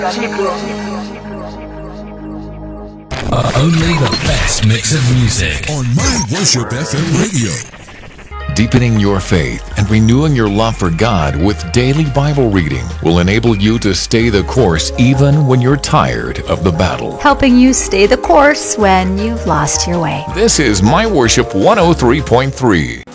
Only the best mix of music on My Worship FM Radio. Deepening your faith and renewing your love for God with daily Bible reading will enable you to stay the course even when you're tired of the battle. Helping you stay the course when you've lost your way. This is My Worship 103.3.